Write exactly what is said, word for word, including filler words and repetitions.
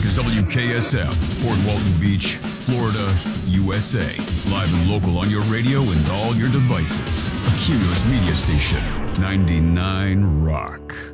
Rock is W K S M, Port Walton Beach, Florida, U S A. Live and local on your radio and all your devices. A Cumulus Media Station, ninety-nine Rock.